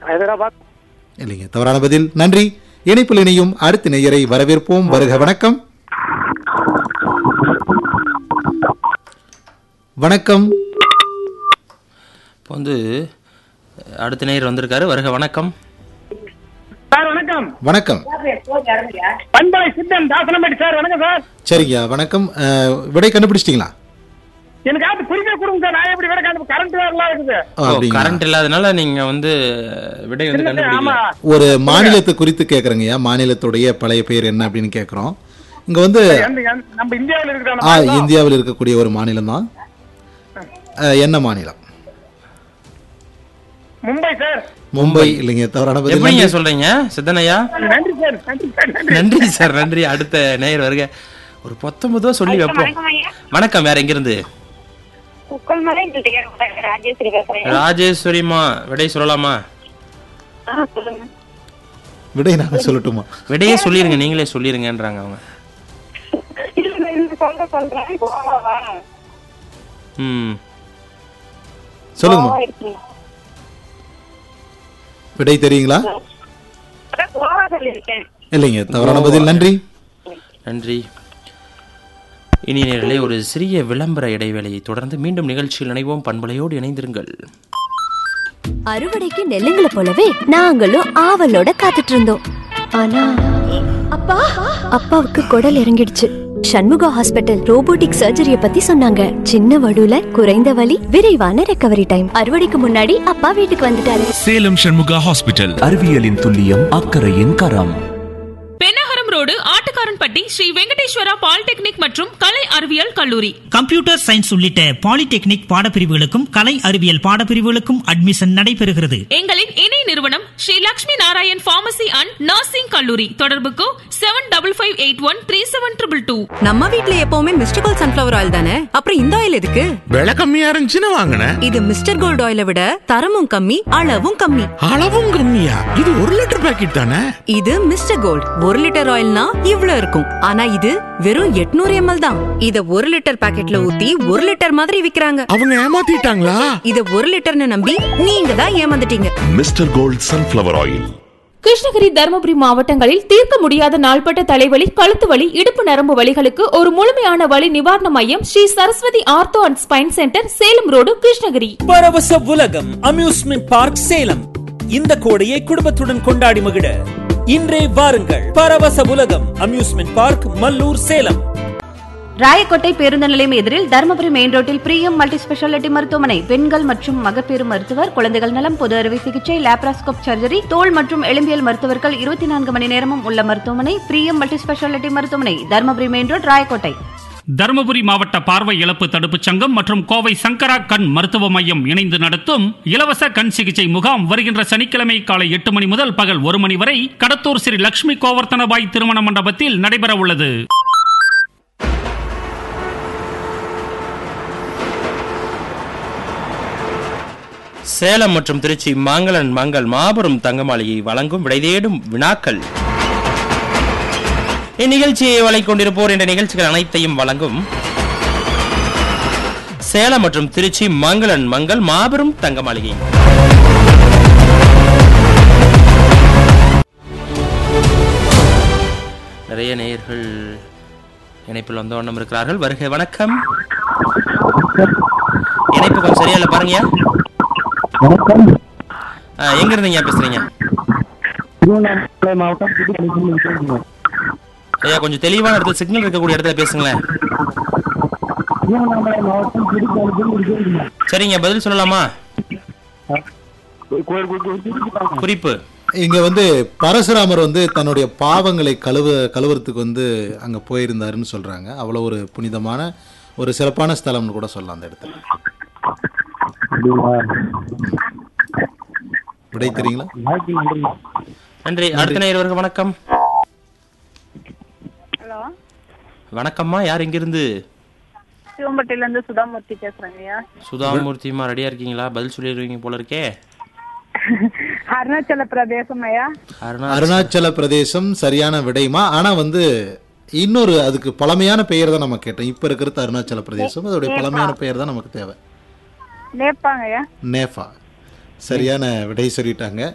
ஹைதராபாத். இல்லைங்க, தவறான பதில். நன்றி. இணைப்பில் இணையும் அடுத்த நேயரை வரவேற்போம். வருக. வணக்கம். வணக்கம். இப்போ வந்து அடுத்த நேயர் வந்திருக்காரு. வருக. வணக்கம். சார் வணக்கம். வணக்கம். பண்பலை சித்தன் தாசனம்பேட்டி சார். வணக்கம் சார். சரிங்க, வணக்கம். விடை கண்டுபிடிச்சிட்டீங்களா? எனக்கு குறிப்பே கொடுங்க சார். நான் எப்படி விட கரண்ட் எல்லாம் இருக்குது. அப்படிங்களா? கரண்ட் இல்லாதனால நீங்க வந்து விடை வந்து ஆமா. கண்டுபிடிக்கல. ஒரு மாநிலத்தை குறித்து கேக்குறேங்கய்யா. மாநிலத்துடைய பழைய பெயர் என்ன அப்படின்னு கேக்குறோம். இங்க வந்து நம்ம இந்தியாவில் இருக்கிற இந்தியாவில் இருக்கக்கூடிய ஒரு மாநிலம் தான். என்ன மாநிலம்? மும்பை சார். மும்பை. இல்லைங்க, தவறான பதில். எப்படிங்க சொல்றீங்க சித்தனையா? நன்றி சார். நன்றி சார். நன்றி சார், நன்றி. அடுத்த நேயர் வருக. ஒரு 19 சொல்லி வைப்போம். வணக்கம். வேற எங்க இருந்து? ராஜேஸ்வரிமா, விடை சொல்லலாமா? விடை நான் சொல்லட்டுமா? விடையே சொல்லிருங்க, நீங்களே சொல்லிருங்கன்றாங்க அவங்க. சொல்லுங்க. விடை தெரியுங்களா? இல்லைங்க, தவறான பதில். நன்றி. நன்றி. இனி நேரலே ஒரு சிறிய விளம்பர இடைவேளையை தொடர்ந்து மீண்டும் நிகழ்ச்சியில் இணைவோம். பண்பலையோடு இணைந்திருங்கள். அறுவடைக்கு நெல்லுங்களை போலவே நாங்களும் ஆவலோட காத்துட்டு இருந்தோம். ஆனா அப்பாவுக்கு குடல் இறங்கிடுச்சு. சண்முகா ஹாஸ்பிட்டல் ரோபோட்டிக் சர்ஜரிய பத்தி சொன்னாங்க. சின்ன வடுல குறைந்த வலி, விரைவான ரெக்கவரி டைம். அறுவடைக்கு முன்னாடி அப்பா வீட்டுக்கு வந்துட்டாரு. சேலம் சண்முகா ஹாஸ்பிட்டல். அறிவியலின் துல்லியம், அக்கறையின் கரம். பெண்ணகரம் ரோடு, ஆட்டுக்காரன்பட்டி ஸ்ரீ வெங்கடேஸ்வரா பாலிடெக்னிக் மற்றும் கலை அறிவியல் கல்லூரி. கம்ப்யூட்டர் சயின்ஸ் உள்ளிட்ட பாலிடெக்னிக் பாடப்பிரிவுகளுக்கும் கலை அறிவியல் பாடப்பிரிவுகளுக்கும் அட்மிஷன் நடைபெறுகிறது. எங்களின் இணை நிறுவனம் Sri Lakshmi Narayan pharmacy and nursing கல்லூரி. தொடர்புக்கு 75553722. நம்ம வீட்ல எப்பவுமே மிஸ்டர் கோல்ட் சன்ஃபிளவர் ஆயில் தானே, அப்புறம் இந்த ஆயில் எதுக்கு? விலை கம்மியா இருந்துச்சுன்னு வாங்கினேன். இது மிஸ்டர் கோல்ட் ஆயிலை விட தரமும் கம்மி, அளவும் கம்மி. அளவும் கம்மியா? இது 1 லிட்டர் பாக்கெட் தானே. இது மிஸ்டர் கோல்ட் 1 லிட்டர் ஆயில்னா இவ்ளோ இருக்கும். ஆனா இது வெறும் 800 ml தான். இத 1 லிட்டர் பாக்கெட்ல ஊத்தி 1 லிட்டர் மாதிரி விக்கிறாங்க. அவங்க ஏமாத்திட்டாங்களா? இத 1 லிட்டர்னு நம்பி நீங்க தான் ஏமாந்துட்டீங்க. Mister gold sunflower oil. Krishnagiri, Dharmapuri மாவட்டங்களில் தீர்க்க முடியாத நாள்பட்ட தலைவலி, கழுத்து வலி, இடுப்பு நரம்பு வலிகளுக்கு ஒரு முழுமையான வலி நிவாரண மையம் Sri Saraswati ortho and spine centre, Salem road, Krishnagiri. பரவச உலகம் அம்யூஸ்மெண்ட் பார்க் சேலம். இந்த கோடையை குடும்பத்துடன் கொண்டாடி மகிழ இன்றே வாருங்கள். பரவச உலகம் அம்யூஸ்மெண்ட் பார்க், மல்லூர், சேலம். ராயக்கோட்டை பேருந்து நிலையம் எதிரில் தருமபுரி மெயின் ரோட்டில் பிரியம் மல்டி ஸ்பெஷாலிட்டி மருத்துவமனை. பெண்கள் மற்றும் மகப்பேறு மருத்துவர், குழந்தைகள் நலம், பொது அறுவை சிகிச்சை, லேப்ராஸ்கோப் சர்ஜரி, தோல் மற்றும் எலும்பியல் மருத்துவர்கள் 24 மணி நேரமும் உள்ள மருத்துவமனை பிரியம் மல்டி ஸ்பெஷாலிட்டி மருத்துவமனை, தருமபுரி மெயின் ரோட், ராயக்கோட்டை. தருமபுரி மாவட்ட பார்வை இழப்பு தடுப்பு சங்கம் மற்றும் கோவை சங்கரா கண் மருத்துவ மையம் இணைந்து நடத்தும் இலவச கண் சிகிச்சை முகாம் வருகின்ற சனிக்கிழமை காலை 8 மணி முதல் பகல் 1 மணி வரை கடத்தூர் ஸ்ரீ லட்சுமி கோவர்த்தனபாய் திருமண மண்டபத்தில் நடைபெற உள்ளது. சேலம் மற்றும் திருச்சி மாங்கலன் மங்கள் மாபெரும் தங்க மாளிகை வழங்கும் விடை தேடும் வினாக்கள். இந்நிகழ்ச்சியை வழங்கிக் கொண்டிருப்போர் என்ற நிகழ்ச்சிகள் அனைத்தையும் வழங்கும் சேலம் மற்றும் திருச்சி மங்களன் மங்கள் மாபெரும் தங்க மாளிகை. நிறைய நேயர்கள் இணைப்பில் வந்த வண்ணம் இருக்கிறார்கள். வருகை. வணக்கம். இணைப்பு கொஞ்சம் சரியா இல்ல பாருங்க. எங்க இருந்தீங்க பேசுறீங்க? திருவண்ணாமலை மாவட்டம். ஐயா, கொஞ்சம் தெளிவான இடத்துல, சிக்னல் இருக்கக்கூடிய இடத்துல பேசுங்களேன். சரிங்க, பதில் சொல்லலாமா? குறிப்பு. இங்க வந்து பரசுராமர் வந்து தன்னுடைய பாவங்களை கழுவுறதுக்கு வந்து அங்க போயிருந்தாருன்னு சொல்றாங்க. அவ்வளவு ஒரு புனிதமான ஒரு சிறப்பான ஸ்தலம்னு கூட சொல்லலாம் அந்த இடத்துல. விடை தெரியுங்களா? நன்றி. அடுத்த நேயர். வணக்கம். ஹலோ, வணக்கம்மா. யார் எங்கிருந்து? சிவம்பட்டில இருந்து சுதாமூர்த்தி பேசுறேங்க. சுதாமூர்த்திமா, ரெடியா இருக்கீங்களா? பதில் சொல்லிடுவீங்க போல இருக்கே. அருணாச்சல பிரதேசம் ஐயா. அருணாச்சல பிரதேசம் சரியான விடைமா. ஆனா வந்து இன்னொரு அதுக்கு பழமையான பெயர் தான் நம்ம கேட்டோம். இப்ப இருக்கிறது அருணாச்சல பிரதேசம், அதோடைய பழமையான பெயர் தான் நமக்கு தேவை. நேபாங்க. நேபா. சரியான விடை சொல்லிட்டாங்க.